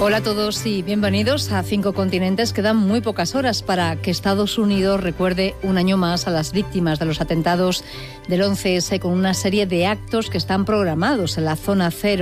Hola a todos y bienvenidos a 5 Continentes. Quedan muy pocas horas para que Estados Unidos recuerde un año más a las víctimas de los atentados del 11S con una serie de actos que están programados en la zona cero